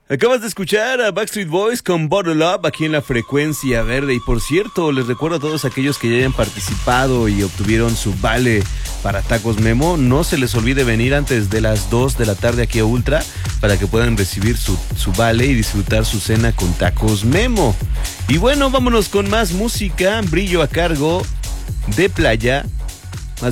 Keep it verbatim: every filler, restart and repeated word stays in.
Acabas de escuchar a Backstreet Boys con Bottle Up aquí en la Frecuencia Verde. Y por cierto, les recuerdo a todos aquellos que ya hayan participado y obtuvieron su vale para Tacos Memo, no se les olvide venir antes de las dos de la tarde aquí a Ultra para que puedan recibir su, su vale y disfrutar su cena con Tacos Memo. Y bueno, vámonos con más música. Brillo a cargo de Playa